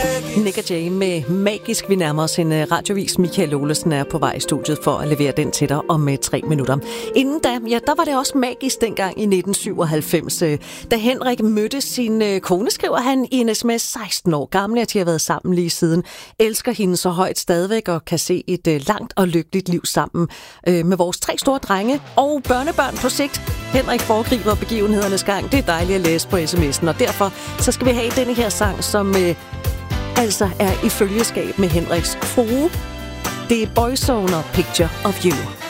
Nick og Jay med Magisk. Vi nærmer os en radiovis. Michael Olesen er på vej i studiet for at levere den til dig om 3 minutter. Inden da, ja, der var det også magisk dengang i 1997. Da Henrik mødte sin kone, skriver han i en sms, 16 år gammel, at de har været sammen lige siden. Elsker hende så højt stadigvæk og kan se et langt og lykkeligt liv sammen med vores 3 store drenge og børnebørn på sigt. Henrik foregriber begivenhedernes gang. Det er dejligt at læse på sms'en, og derfor så skal vi have denne her sang, som altså er i følgeskab med Henriks frue. Det er Boyzone og Picture of You.